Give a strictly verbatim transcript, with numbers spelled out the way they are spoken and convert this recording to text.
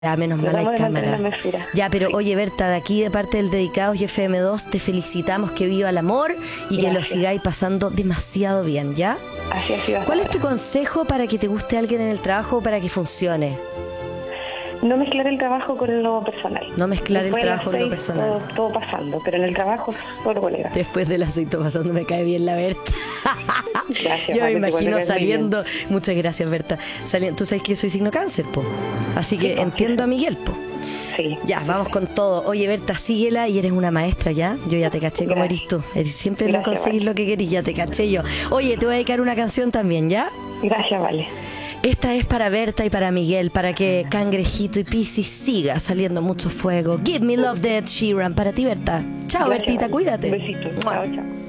Ya, menos mal hay cámara. Ya, pero oye, Berta, de aquí de parte del Dedicados y F M dos, te felicitamos, que viva el amor y Gracias. Que lo sigáis pasando demasiado bien, ¿ya? Así ha sido. ¿Cuál es tu consejo para que te guste alguien en el trabajo o para que funcione? No mezclar el trabajo con lo personal. No mezclar Después el trabajo con lo personal. Todo, todo pasando, pero en el trabajo solo colega. Después del aceite pasando me cae bien la Berta. Gracias. Yo me imagino saliendo. Muchas gracias, Berta. Saliendo, tú sabes que yo soy signo cáncer, po. Así que sí, entiendo sí. a Miguel, po. Sí. Ya, vamos con todo. Oye, Berta, síguela y eres una maestra ya. Yo ya te caché como eres tú. Eres siempre lo conseguís lo que querís, ya te caché yo. Oye, te voy a dedicar una canción también, ¿ya? Gracias, vale. Esta es para Berta y para Miguel, para que Cangrejito y Piscis siga saliendo mucho fuego. Give Me Love de Ed Sheeran para ti, Berta. Chao, Gracias, Bertita, vale. Cuídate. Un besito. Chao, chao.